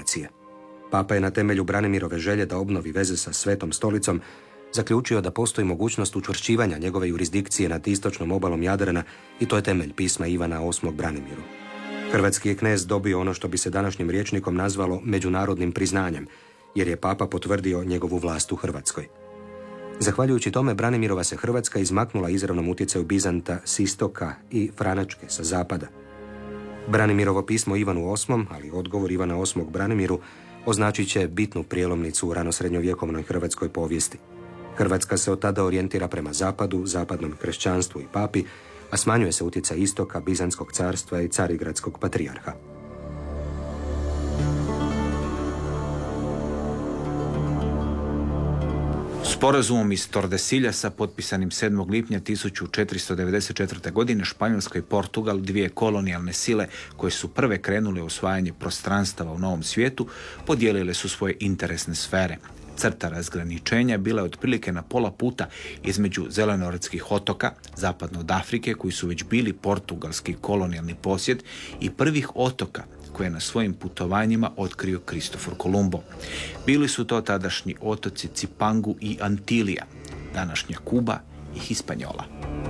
nacije. Papa je na temelju Branimirove želje da obnovi veze sa Svetom stolicom zaključio da postoji mogućnost učvršćivanja njegove jurisdikcije nad istočnom obalom Jadrana i to je temelj pisma Ivana VIII Branimiru. Hrvatski je knez dobio ono što bi se današnjim rječnikom nazvalo međunarodnim priznanjem, jer je papa potvrdio njegovu vlast u Hrvatskoj. Zahvaljujući tome, Branimirova se Hrvatska izmaknula izravnom utjecaju Bizanta s istoka i Franačke sa zapada. Branimirovo pismo Ivanu VIII, ali odgovor Ivana VIII Branimiru, označit će bitnu prijelomnicu u ranosrednjovjekovnoj hrvatskoj povijesti. Hrvatska se od tada orijentira prema zapadu, zapadnom kršćanstvu i papi, a smanjuje se utjecaj istoka, Bizantskog carstva i Carigradskog patrijarha. Sporazumom iz Tordesiljasa, potpisanim 7. lipnja 1494. godine, Španjolska i Portugal, dvije kolonijalne sile koje su prve krenule u osvajanje prostranstava u Novom svijetu, podijelile su svoje interesne sfere. Crta razgraničenja bila je otprilike na pola puta između Zelenorodskih otoka, zapadno od Afrike, koji su već bili portugalski kolonijalni posjed, i prvih otoka koje je na svojim putovanjima otkrio Kristofor Kolumbo. Bili su to tadašnji otoci Cipangu i Antilija, današnja Kuba i Hispanjola.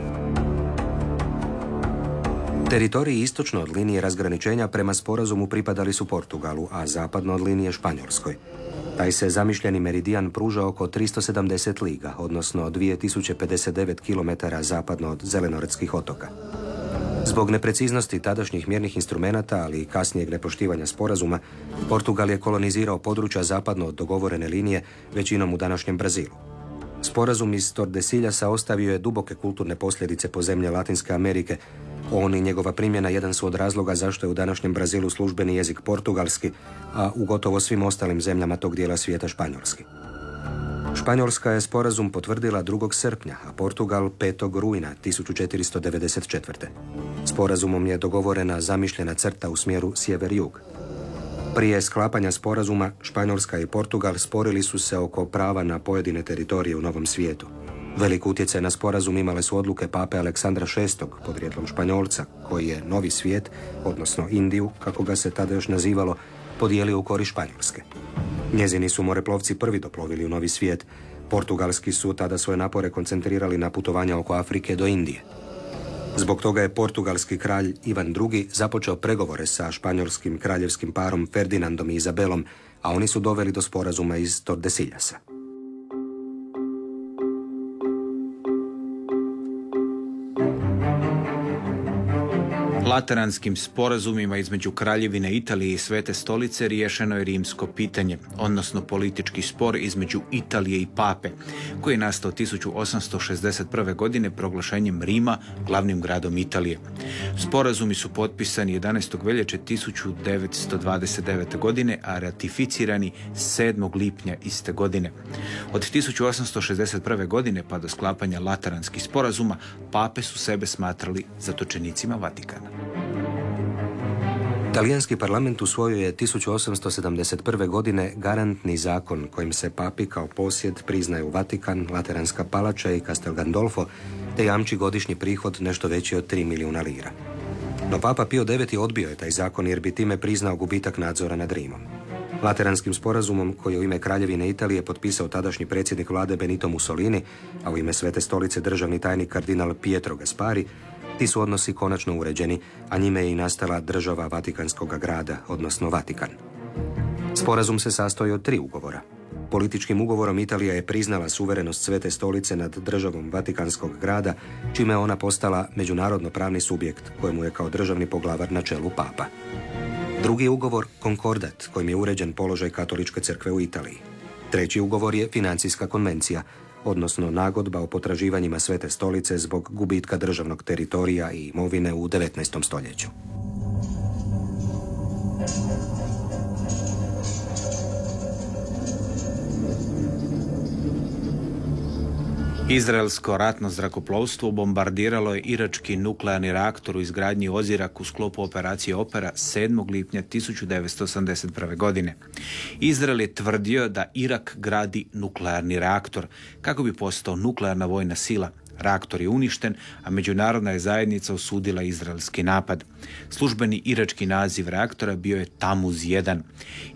Teritoriji istočno od linije razgraničenja prema sporazumu pripadali su Portugalu, a zapadno od linije Španjolskoj. Taj se zamišljeni meridijan pruža oko 370 liga, odnosno 2059 km zapadno od Zelenorodskih otoka. Zbog nepreciznosti tadašnjih mjernih instrumenata, ali i kasnijeg nepoštivanja sporazuma, Portugal je kolonizirao područja zapadno od dogovorene linije, većinom u današnjem Brazilu. Sporazum iz Tordesiljasa ostavio je duboke kulturne posljedice po zemlje Latinske Amerike. On i njegova primjena jedan su od razloga zašto je u današnjem Brazilu službeni jezik portugalski, a u gotovo svim ostalim zemljama tog dijela svijeta španjolski. Španjolska je sporazum potvrdila 2. srpnja, a Portugal 5. rujna 1494. Sporazumom je dogovorena zamišljena crta u smjeru sjever-jug. Prije sklapanja sporazuma, Španjolska i Portugal sporili su se oko prava na pojedine teritorije u Novom svijetu. Velik utjecaj na sporazum imale su odluke pape Aleksandra VI, podrijetlom Španjolca, koji je Novi svijet, odnosno Indiju, kako ga se tada još nazivalo, podijelio u korist Španjolske. Njezini su moreplovci prvi doplovili u Novi svijet. Portugalski su tada svoje napore koncentrirali na putovanja oko Afrike do Indije. Zbog toga je portugalski kralj Ivan II. Započeo pregovore sa španjolskim kraljevskim parom Ferdinandom i Izabelom, a oni su doveli do sporazuma iz Tordesiljasa. Lateranskim sporazumima između Kraljevine Italije i Svete stolice riješeno je rimsko pitanje, odnosno politički spor između Italije i Pape, koji je nastao 1861. godine proglašenjem Rima glavnim gradom Italije. Sporazumi su potpisani 11. veljače 1929. godine, a ratificirani 7. lipnja iste godine. Od 1861. godine pa do sklapanja Lateranskih sporazuma, pape su sebe smatrali zatočenicima Vatikana. Talijanski parlament usvojio je 1871. godine garantni zakon kojim se papi kao posjed priznaju Vatikan, Lateranska palača i Castel Gandolfo, te jamči godišnji prihod nešto veći od 3 milijuna lira. No papa Pio IX. Odbio je taj zakon jer bi time priznao gubitak nadzora nad Rimom. Lateranskim sporazumom, koji je u ime Kraljevine Italije potpisao tadašnji predsjednik vlade Benito Mussolini, a u ime Svete stolice državni tajnik kardinal Pietro Gaspari, ti su odnosi konačno uređeni, a njime je i nastala država Vatikanskog grada, odnosno Vatikan. Sporazum se sastoji od 3 ugovora. Političkim ugovorom Italija je priznala suverenost Svete stolice nad državom Vatikanskog grada, čime je ona postala međunarodno pravni subjekt, kojemu je kao državni poglavar na čelu papa. Drugi ugovor, konkordat, kojim je uređen položaj katoličke crkve u Italiji. Treći ugovor je financijska konvencija, odnosno nagodba o potraživanjima Svete stolice zbog gubitka državnog teritorija i imovine u 19. stoljeću. Izraelsko ratno zrakoplovstvo bombardiralo je irački nuklearni reaktor u izgradnji Ozirak u sklopu operacije Opera 7. lipnja 1981. godine. Izrael je tvrdio da Irak gradi nuklearni reaktor kako bi postao nuklearna vojna sila. Reaktor je uništen, a međunarodna je zajednica osudila izraelski napad. Službeni irački naziv reaktora bio je Tamuz 1.